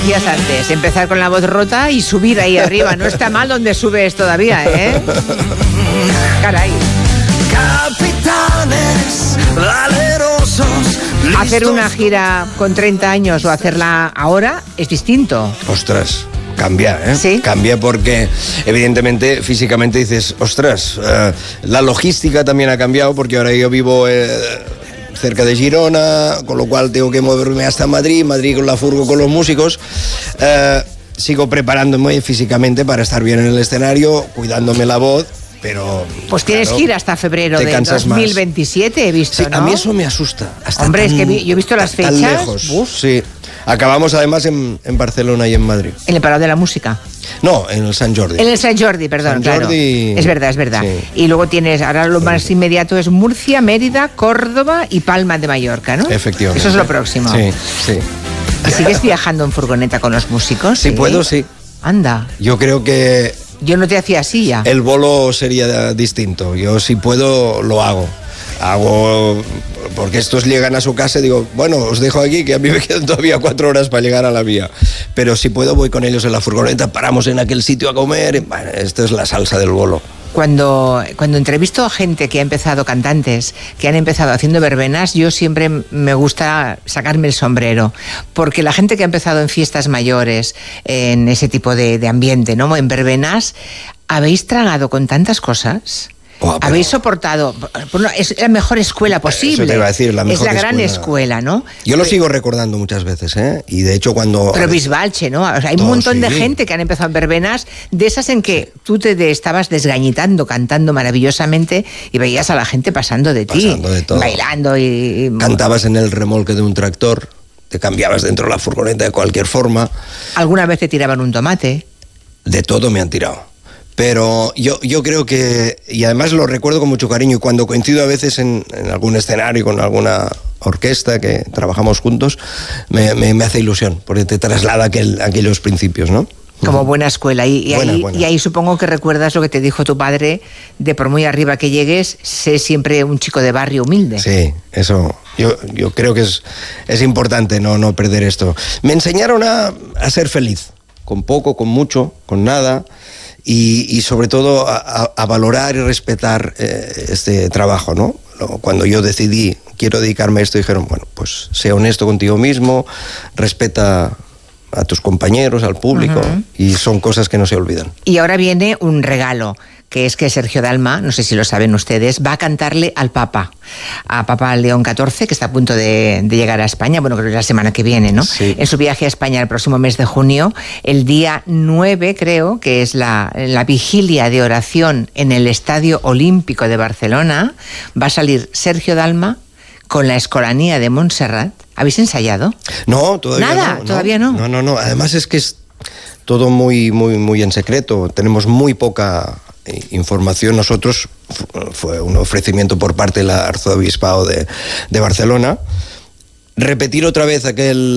decías antes, empezar con la voz rota y subir ahí arriba. No está mal donde subes todavía, ¿eh? Caray. Capitanes valerosos. Hacer una gira con 30 años o hacerla ahora es distinto. Ostras, cambia, ¿eh? ¿Sí? Cambia porque, evidentemente, físicamente dices, ostras, la logística también ha cambiado porque ahora yo vivo cerca de Girona, con lo cual tengo que moverme hasta Madrid con la furgo, con los músicos. Sigo preparándome físicamente para estar bien en el escenario, cuidándome la voz. Pero, pues tienes que ir hasta febrero de 2027, he visto, sí, ¿no? A mí eso me asusta. Hombre, es que yo he visto las fechas. Tan lejos. Sí. Acabamos además en Barcelona y en Madrid. ¿En el Palau de la Música? No, en el Sant Jordi. En el Sant Jordi, perdón, Sant Jordi... claro. Es verdad. Sí. Y luego tienes, ahora lo más inmediato es Murcia, Mérida, Córdoba y Palma de Mallorca, ¿no? Efectivamente. Eso es lo próximo. Sí. ¿Y sigues viajando en furgoneta con los músicos? Sí, puedo, sí. Anda. Yo creo que... Yo no te hacía así ya. El bolo sería distinto. Yo si puedo, lo hago. Porque estos llegan a su casa y digo, bueno, os dejo aquí, que a mí me quedan todavía 4 horas para llegar a la vía. Pero si puedo, voy con ellos en la furgoneta, paramos en aquel sitio a comer. Bueno, esto es la salsa del bolo. Cuando entrevisto a gente que ha empezado, cantantes, que han empezado haciendo verbenas, yo siempre me gusta sacarme el sombrero, porque la gente que ha empezado en fiestas mayores, en ese tipo de ambiente, ¿no? En verbenas, ¿habéis tragado con tantas cosas? Habéis soportado, bueno, es la mejor escuela posible. Eso te iba a decir, la mejor es la gran escuela, ¿no? Yo lo sigo recordando muchas veces, ¿eh? Y de hecho cuando... Pero Bisbalche, ¿no? O sea, hay un montón de gente que han empezado en verbenas, de esas en que tú te estabas desgañitando, cantando maravillosamente y veías a la gente pasando de ti. Pasando de todo. Bailando y... Cantabas en el remolque de un tractor, te cambiabas dentro de la furgoneta de cualquier forma. ¿Alguna vez te tiraban un tomate? De todo me han tirado. Pero yo creo que, y además lo recuerdo con mucho cariño, y cuando coincido a veces en algún escenario con alguna orquesta que trabajamos juntos, me hace ilusión, porque te traslada aquellos principios, ¿no? Como buena escuela. Y ahí supongo que recuerdas lo que te dijo tu padre, de por muy arriba que llegues, sé siempre un chico de barrio humilde. Sí, eso... Yo creo que es importante no perder esto. Me enseñaron a ser feliz, con poco, con mucho, con nada... Y sobre todo a valorar y respetar este trabajo, ¿no? Cuando yo decidí, quiero dedicarme a esto, dijeron, bueno, pues sé honesto contigo mismo, respeta a tus compañeros, al público, y son cosas que no se olvidan. Y ahora viene un regalo, que es que Sergio Dalma, no sé si lo saben ustedes, va a cantarle al Papa, a Papa León XIV, que está a punto de llegar a España, bueno, creo que es la semana que viene, ¿no? Sí. En su viaje a España el próximo mes de junio, el día 9, creo, que es la vigilia de oración en el Estadio Olímpico de Barcelona, va a salir Sergio Dalma con la Escolanía de Montserrat. ¿Habéis ensayado? No, todavía no. ¿Nada? ¿Todavía no? No. Además es que es todo muy en secreto. Tenemos muy poca información. Nosotros, fue un ofrecimiento por parte del arzobispado de Barcelona. Repetir otra vez aquel